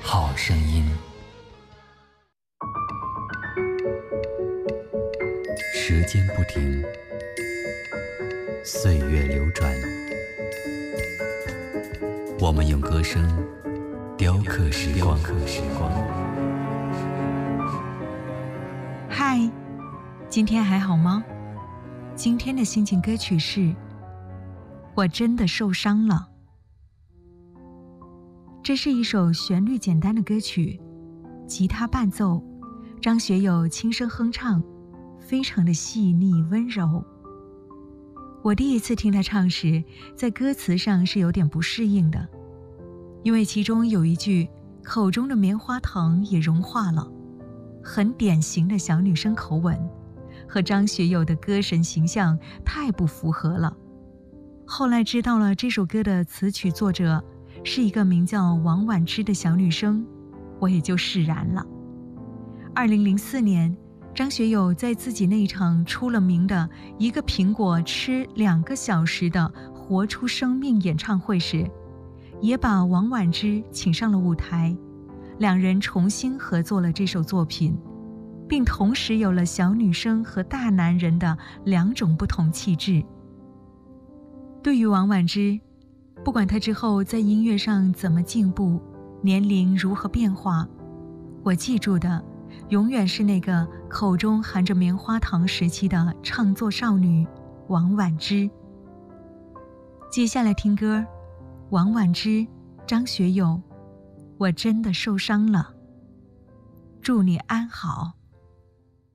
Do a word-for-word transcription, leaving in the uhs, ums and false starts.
好声音。时间不停，岁月流转，我们用歌声雕刻时光。 嗨，今天还好吗？今天的心情歌曲是我真的受伤了。这是一首旋律简单的歌曲，吉他伴奏，张学友轻声哼唱，非常的细腻温柔。我第一次听他唱时，在歌词上是有点不适应的，因为其中有一句口中的棉花糖也融化了，很典型的小女生口吻，和张学友的歌神形象太不符合了。后来知道了这首歌的词曲作者是一个名叫王婉之的小女生，我也就释然了。二零零四年，张学友在自己那场出了名的一个苹果吃两个小时的活出生命演唱会时，也把王婉之请上了舞台，两人重新合作了这首作品，并同时有了小女生和大男人的两种不同气质。对于王婉之，不管她之后在音乐上怎么进步，年龄如何变化，我记住的永远是那个口中含着棉花糖时期的唱作少女王婉之。接下来听歌，王婉之，张学友，我真的受伤了。祝你安好。